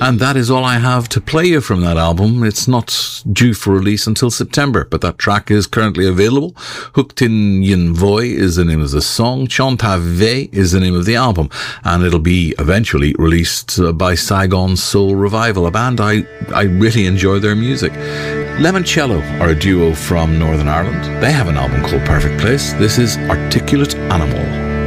And that is all I have to play you from that album. It's not due for release until September, but that track is currently available. Hooked in Yin Voi is the name of the song. Chanta Ve is the name of the album. And it'll be eventually released by Saigon Soul Revival, a band I really enjoy their music. Lemoncello are a duo from Northern Ireland. They have an album called Perfect Place. This is Articulate Animal.